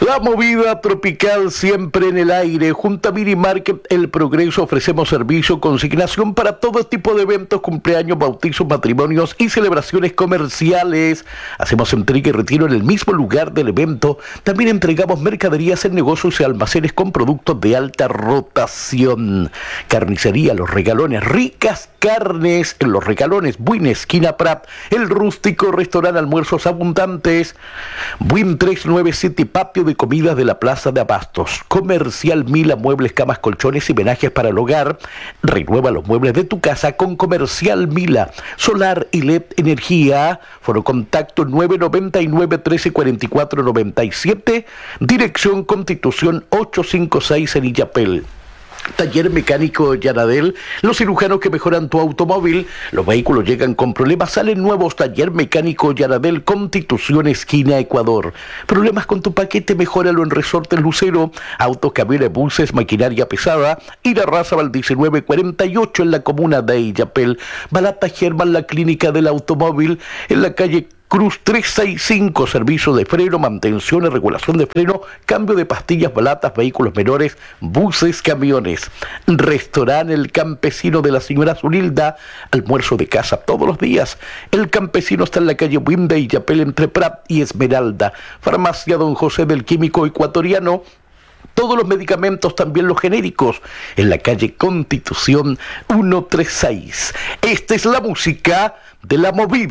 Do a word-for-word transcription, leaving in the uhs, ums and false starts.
La movida tropical siempre en el aire. Junto a Mini Market El Progreso ofrecemos servicio consignación para todo tipo de eventos, cumpleaños, bautizos, matrimonios y celebraciones comerciales. Hacemos entrega y retiro en el mismo lugar del evento. También entregamos mercaderías en negocios y almacenes con productos de alta rotación. Carnicería Los Regalones, ricas carnes en Los Regalones, Buin, esquina Prat, El Rústico, restaurante, almuerzos abundantes. Buin trescientos noventa y siete, patio de comidas de la Plaza de Abastos. Comercial Mila, muebles, camas, colchones y menajes para el hogar. Renueva los muebles de tu casa con Comercial Mila. Solar y L E D energía. Foro contacto nueve noventa y nueve, trece cuarenta y cuatro, noventa y siete. Dirección Constitución ochocientos cincuenta y seis en Illapel. Taller Mecánico Yanadel, los cirujanos que mejoran tu automóvil. Los vehículos llegan con problemas, salen nuevos. Taller Mecánico Yanadel, Constitución, esquina Ecuador. Problemas con tu paquete, mejóralo en Resortes Lucero. Autos, camiones, buses, maquinaria pesada. Ira Razabal diecinueve cuarenta y ocho en la comuna de Illapel. Balata Germán, la clínica del automóvil, en la calle Cruz trescientos sesenta y cinco, servicio de freno, mantención y regulación de freno, cambio de pastillas, balatas, vehículos menores, buses, camiones. Restaurante El Campesino de la señora Zunilda, almuerzo de casa todos los días. El Campesino está en la calle Wimbe y Yapel entre Prat y Esmeralda. Farmacia Don José del Químico Ecuatoriano. Todos los medicamentos, también los genéricos, en la calle Constitución ciento treinta y seis. Esta es la música de la movida